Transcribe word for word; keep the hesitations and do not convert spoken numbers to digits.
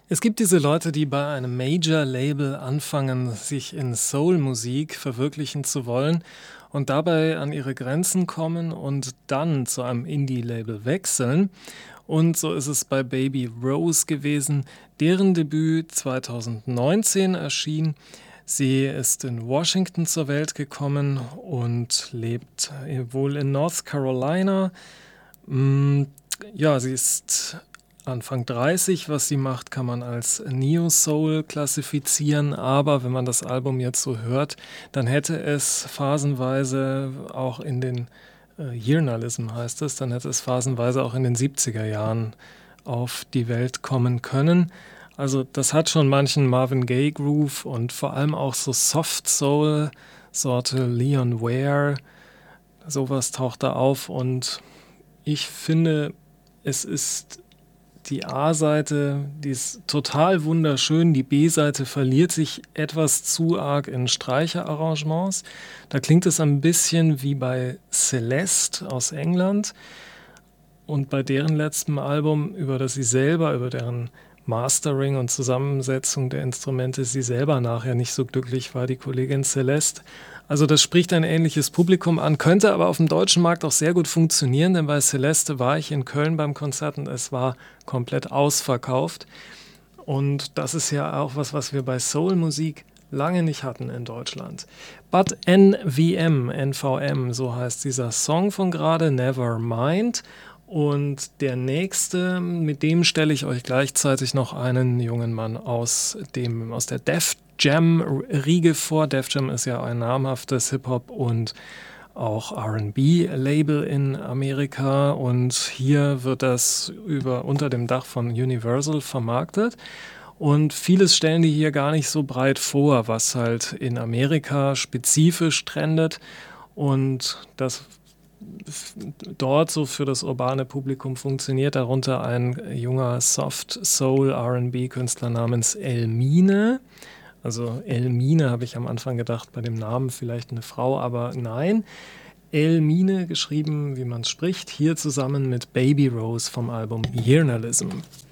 Es gibt diese Leute, die bei einem Major-Label anfangen, sich in Soul-Musik verwirklichen zu wollen und dabei an ihre Grenzen kommen und dann zu einem Indie-Label wechseln. Und so ist es bei Baby Rose gewesen, deren Debüt zweitausendneunzehn erschien. Sie ist in Washington zur Welt gekommen und lebt äh, wohl in North Carolina. Mm, Ja, sie ist Anfang dreißig. Was sie macht, kann man als Neo-Soul klassifizieren, aber wenn man das Album jetzt so hört, dann hätte es phasenweise auch in den äh, Journalism heißt es, dann hätte es phasenweise auch in den siebziger Jahren auf die Welt kommen können. Also das hat schon manchen Marvin Gaye Groove und vor allem auch so Soft Soul, Sorte Leon Ware, sowas taucht da auf und ich finde, es ist die A-Seite, die ist total wunderschön. Die B-Seite verliert sich etwas zu arg in Streicherarrangements. Da klingt es ein bisschen wie bei Celeste aus England. Und bei deren letztem Album, über das sie selber, über deren Mastering und Zusammensetzung der Instrumente sie selber nachher nicht so glücklich war, die Kollegin Celeste. Also das spricht ein ähnliches Publikum an, könnte aber auf dem deutschen Markt auch sehr gut funktionieren, denn bei Celeste war ich in Köln beim Konzert und es war komplett ausverkauft. Und das ist ja auch was, was wir bei Soul-Musik lange nicht hatten in Deutschland. But N V M, N V M, so heißt dieser Song von gerade, Never Mind. Und der nächste, mit dem stelle ich euch gleichzeitig noch einen jungen Mann aus, dem, aus der Def Jam-Riege vor. Def Jam ist ja ein namhaftes Hip-Hop- und auch R and B-Label in Amerika. Und hier wird das über, unter dem Dach von Universal vermarktet. Und vieles stellen die hier gar nicht so breit vor, was halt in Amerika spezifisch trendet. Und das dort so für das urbane Publikum funktioniert, darunter ein junger Soft-Soul-R and B-Künstler namens Elmine. Also Elmine habe ich am Anfang gedacht, bei dem Namen vielleicht eine Frau, aber nein. Elmine, geschrieben, wie man es spricht, hier zusammen mit Baby Rose vom Album Journalism.